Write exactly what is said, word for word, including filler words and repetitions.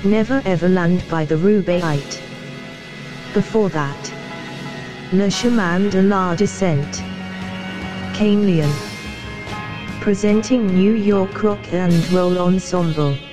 Never Ever Land by the Rubaiyat. Before that, Le Chemin de la Descente. Cane Lion. Presenting New York Rock and Roll Ensemble.